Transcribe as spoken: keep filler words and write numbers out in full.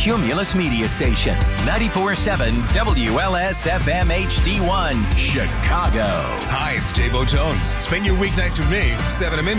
Cumulus Media Station. ninety-four point seven W L S F M H D one, Chicago. Hi, it's Jay Botones. Spend your weeknights with me, seven to midnight.